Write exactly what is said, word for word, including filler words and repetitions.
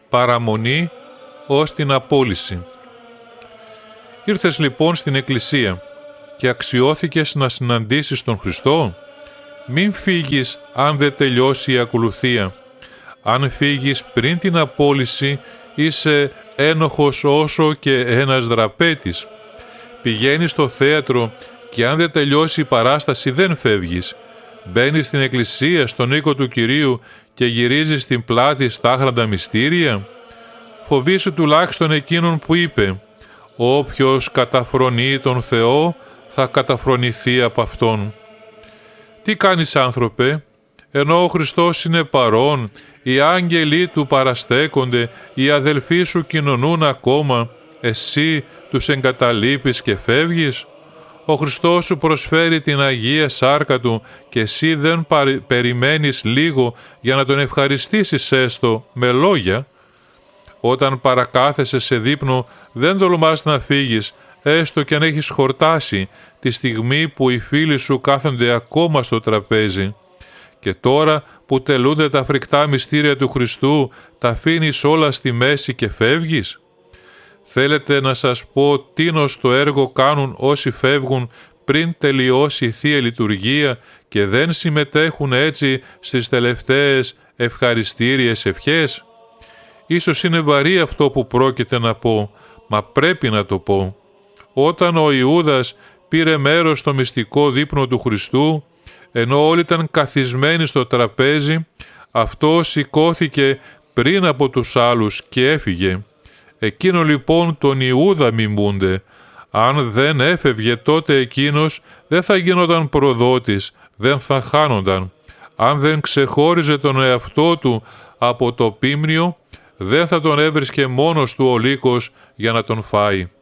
παραμονή ως την απόλυση. Ήρθες λοιπόν στην Εκκλησία και αξιώθηκες να συναντήσεις τον Χριστό. Μην φύγεις αν δεν τελειώσει η ακολουθία. Αν φύγεις πριν την απόλυση, είσαι ένοχος όσο και ένας δραπέτης. Πηγαίνεις στο θέατρο και αν δεν τελειώσει η παράσταση δεν φεύγεις. Μπαίνεις στην εκκλησία, στον οίκο του Κυρίου και γυρίζεις την πλάτη στα άχραντα μυστήρια. Φοβήσου τουλάχιστον εκείνον που είπε «Όποιος καταφρονεί τον Θεό θα καταφρονηθεί από Αυτόν». Τι κάνεις, άνθρωπε? Ενώ ο Χριστός είναι παρόν, οι άγγελοι Του παραστέκονται, οι αδελφοί σου κοινωνούν ακόμα, εσύ τους εγκαταλείπεις και φεύγεις? Ο Χριστός σου προσφέρει την Αγία Σάρκα Του και εσύ δεν παρι... περιμένεις λίγο για να Τον ευχαριστήσεις έστω με λόγια. Όταν παρακάθεσαι σε δείπνο δεν τολμάς να φύγεις, έστω και αν έχεις χορτάσει, τη στιγμή που οι φίλοι σου κάθονται ακόμα στο τραπέζι. Και τώρα που τελούνται τα φρικτά μυστήρια του Χριστού, τα αφήνεις όλα στη μέση και φεύγεις. Θέλετε να σας πω τίνος το έργο κάνουν όσοι φεύγουν πριν τελειώσει η Θεία Λειτουργία και δεν συμμετέχουν έτσι στις τελευταίες ευχαριστήριες ευχές? Ίσως είναι βαρύ αυτό που πρόκειται να πω, μα πρέπει να το πω. Όταν ο Ιούδας πήρε μέρος στο μυστικό δείπνο του Χριστού, ενώ όλοι ήταν καθισμένοι στο τραπέζι, αυτό σηκώθηκε πριν από τους άλλους και έφυγε. Εκείνο λοιπόν τον Ιούδα μιμούνται. Αν δεν έφευγε τότε εκείνος, δεν θα γινόταν προδότης, δεν θα χάνονταν. Αν δεν ξεχώριζε τον εαυτό του από το πίμνιο, δεν θα τον έβρισκε μόνος του ο λύκος για να τον φάει.